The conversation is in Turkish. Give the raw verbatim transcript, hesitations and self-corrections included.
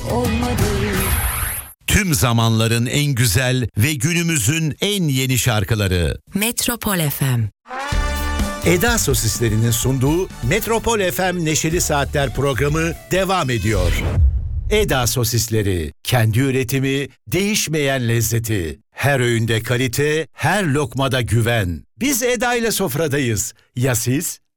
olmadı. Tüm zamanların en güzel ve günümüzün en yeni şarkıları Metropol F M. Eda Sosislerinin sunduğu Metropol F M Neşeli Saatler programı devam ediyor. Eda Sosisleri, kendi üretimi, değişmeyen lezzeti. Her öğünde kalite, her lokmada güven. Biz Eda ile sofradayız. Ya siz?